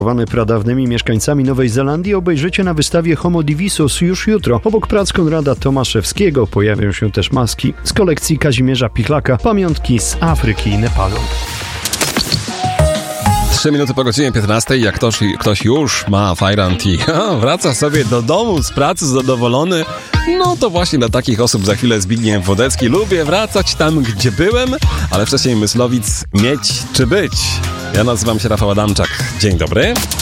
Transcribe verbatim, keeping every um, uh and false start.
Pradawnymi mieszkańcami Nowej Zelandii obejrzycie na wystawie Homo Divisus już jutro. Obok prac Konrada Tomaszewskiego pojawią się też maski z kolekcji Kazimierza Pichlaka, pamiątki z Afryki i Nepalu. Trzy minuty po godzinie piętnastej, jak ktoś, ktoś już ma fajrant i a, wraca sobie do domu z pracy zadowolony, no to właśnie dla takich osób za chwilę Zbigniew Wodecki. Lubię wracać tam, gdzie byłem, ale wcześniej Myslowic mieć czy być. Ja nazywam się Rafał Adamczak. Dzień dobry.